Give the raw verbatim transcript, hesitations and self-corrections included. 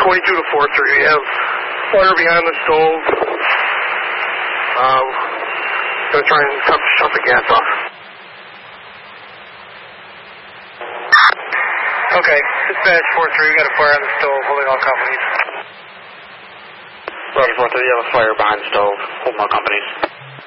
twenty-two to four three, we have fire behind the stove. Uh, gonna try and cut, shut the gas off. Okay, dispatch four three, we got a fire on the stove, holding all companies. Roger four three, you have a fire behind the stove, holding all companies.